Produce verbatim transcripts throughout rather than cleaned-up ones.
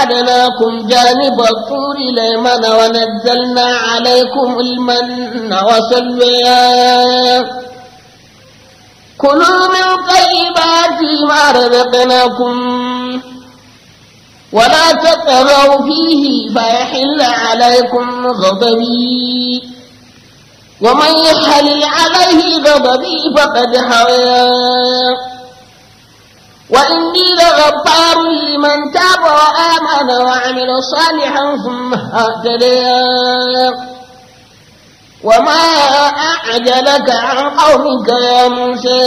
وواعدناكم جانب الطور الأيمن ونزلنا عليكم المن والسلوى كلوا من طيبات ما رزقناكم ولا تطغوا فيه فيحل عليكم غضبي ومن يحلل عليه غضبي فقد هوى وإني لغفار لمن تاب وآمن وعمل صالحا ثم اهتدى وما أعجلك عن قومك يا موسى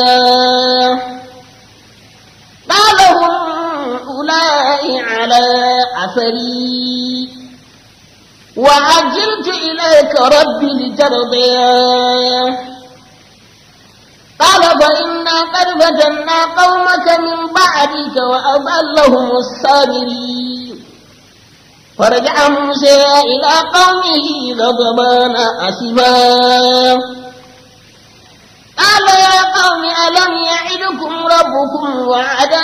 قال هم أولئك على أثري وعجلت إليك ربي لترضي قال فإنا قد فتنا قومك من بعدك وأضلهم السامري فرجع موسى إلى قومه غضبان أسفا قال يا قوم ألم يعدكم ربكم وعدا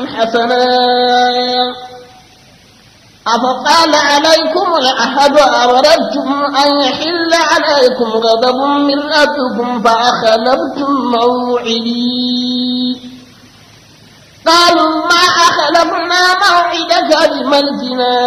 حسنا أفطال عليكم العهد أوردتم أن يحل عليكم غضب من ربكم فأخلفتم موعدي قالوا ما أخلفنا موعدك بملكنا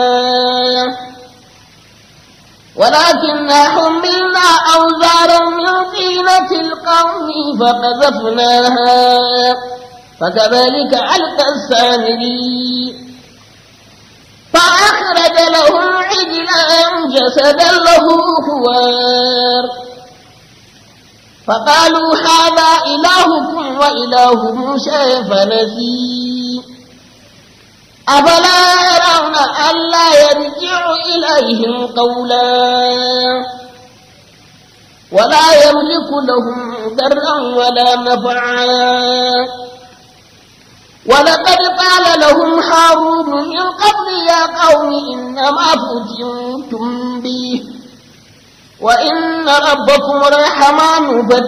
ولكننا حملنا أوزارا من طينة القوم فقذفناها فكذلك ألقى السامري فأخرج لهم عجلا جسدا له خوار فقالوا هذا إلهكم وإله موسى فنسي أفلا يرون ألا يرجع إليهم قولا ولا يملك لهم ضرا ولا نفعا ولقد قال لهم هارون من قبل يا قوم إنما فتنتم به وإن ربكم الرحمن